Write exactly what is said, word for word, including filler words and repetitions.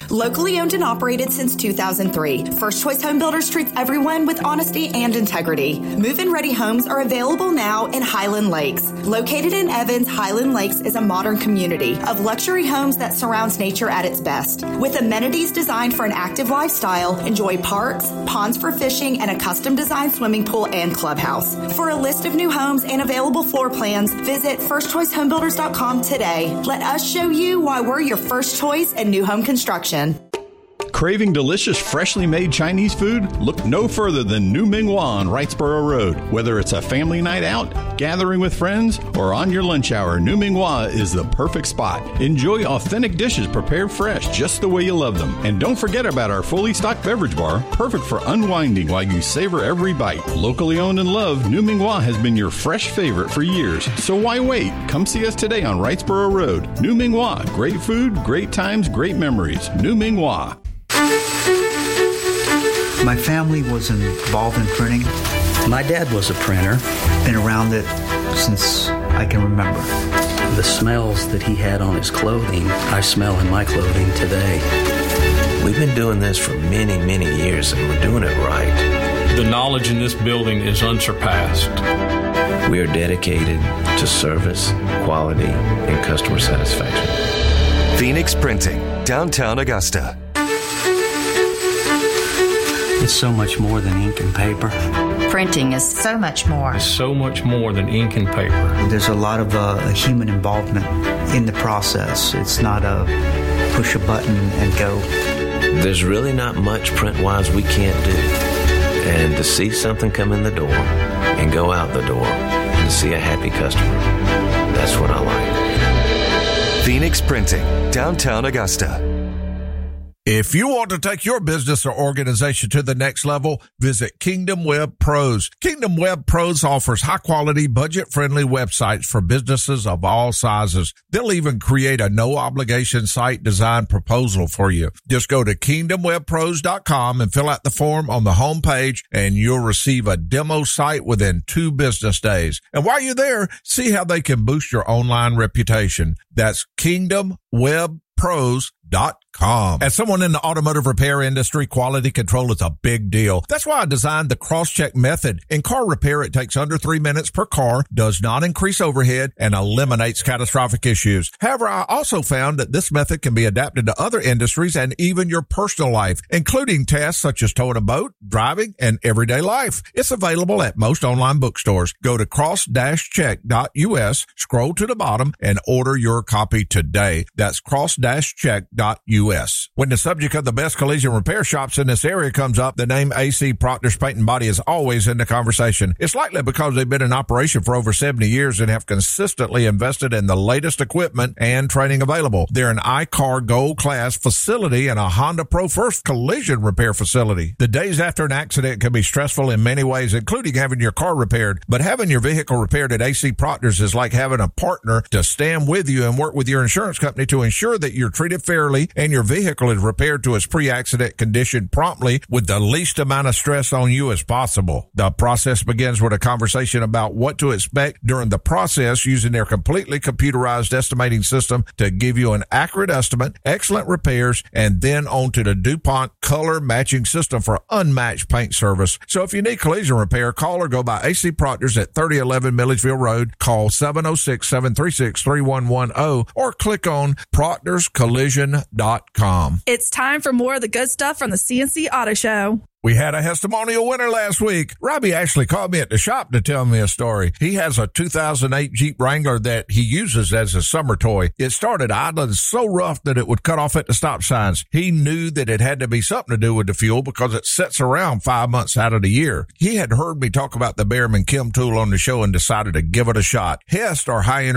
Locally owned and operated since two thousand three, First Choice Home Builders treats everyone with honesty and integrity. Move-in ready homes are available now in Highland Lakes. Located in Evans, Highland Lakes is a modern community of luxury homes that surrounds nature at its best. With amenities designed for an active lifestyle, enjoy parks, ponds for fishing, and a custom-designed swimming pool and clubhouse. For a list of new homes and available floor plans, visit first choice home builders dot com today. Let us show you why we're your first choice in new home construction. Craving delicious, freshly made Chinese food? Look no further than New Ming Hua on Wrightsboro Road. Whether it's a family night out, gathering with friends, or on your lunch hour, New Ming Hua is the perfect spot. Enjoy authentic dishes prepared fresh, just the way you love them. And don't forget about our fully stocked beverage bar, perfect for unwinding while you savor every bite. Locally owned and loved, New Ming Hua has been your fresh favorite for years. So why wait? Come see us today on Wrightsboro Road. New Ming Hua. Great food, great times, great memories. New Ming Hua. My family was involved in printing. My dad was a printer. Been around it since I can remember. The smells that he had on his clothing, I smell in my clothing today. We've been doing this for many, many years, and we're doing it right. The knowledge in this building is unsurpassed. We are dedicated to service, quality, and customer satisfaction. Phoenix Printing, downtown Augusta. It's so much more than ink and paper. Printing is so much more. It's so much more than ink and paper. There's a lot of uh, human involvement in the process. It's not a push a button and go. There's really not much print-wise we can't do. And to see something come in the door and go out the door and to see a happy customer, that's what I like. Phoenix Printing, downtown Augusta. If you want to take your business or organization to the next level, visit Kingdom Web Pros. Kingdom Web Pros offers high-quality, budget-friendly websites for businesses of all sizes. They'll even create a no-obligation site design proposal for you. Just go to kingdom web pros dot com and fill out the form on the home page, and you'll receive a demo site within two business days. And while you're there, see how they can boost your online reputation. That's Kingdom Web Pros dot com. As someone in the automotive repair industry, quality control is a big deal. That's why I designed the cross-check method. In car repair, it takes under three minutes per car, does not increase overhead, and eliminates catastrophic issues. However, I also found that this method can be adapted to other industries and even your personal life, including tasks such as towing a boat, driving, and everyday life. It's available at most online bookstores. Go to cross dash check dot U S, scroll to the bottom, and order your copy today. That's cross dash check dot U S. When the subject of the best collision repair shops in this area comes up, the name A C Proctor's Paint and Body is always in the conversation. It's likely because they've been in operation for over seventy years and have consistently invested in the latest equipment and training available. They're an I C A R Gold Class facility and a Honda Pro First collision repair facility. The days after an accident can be stressful in many ways, including having your car repaired, but having your vehicle repaired at A C Proctor's is like having a partner to stand with you and work with your insurance company to ensure that you're treated fairly and your vehicle is repaired to its pre-accident condition promptly with the least amount of stress on you as possible. The process begins with a conversation about what to expect during the process using their completely computerized estimating system to give you an accurate estimate, excellent repairs, and then onto the DuPont color matching system for unmatched paint service. So if you need collision repair, call or go by A C Proctor's at thirty eleven Milledgeville Road. Call seven oh six, seven three six, three one one zero or click on proctors collision dot com. It's time for more of the good stuff from the C N C Auto Show. We had a testimonial winner last week. Robbie actually called me at the shop to tell me a story. He has a two thousand eight Jeep Wrangler that he uses as a summer toy. It started idling so rough that it would cut off at the stop signs. He knew that it had to be something to do with the fuel because it sits around five months out of the year. He had heard me talk about the Behrman Chem tool on the show and decided to give it a shot. Hest, our high energy